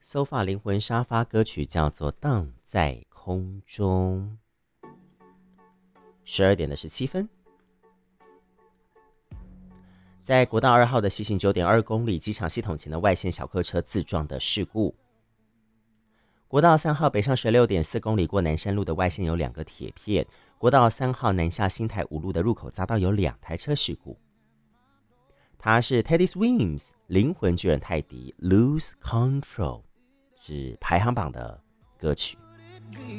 SoFa 灵魂沙发歌曲叫做荡在空中。12点17分，在国道2号的西行9.2公里，机场系统前的外线小客车自撞的事故。国道3号北上16.4公里，过南山路的外线有2个铁片。国道3号南下新台5路的入口匝道有2台车事故。它是 Teddy Swims 灵魂巨人泰迪 Lose Control， 是排行榜的歌曲。